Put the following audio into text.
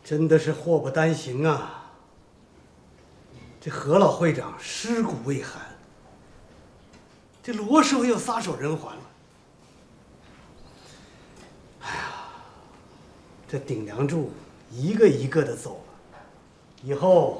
真的是祸不单行啊！这何老会长尸骨未寒，这罗师傅又撒手人寰了。哎呀，这顶梁柱一个一个的走了，以后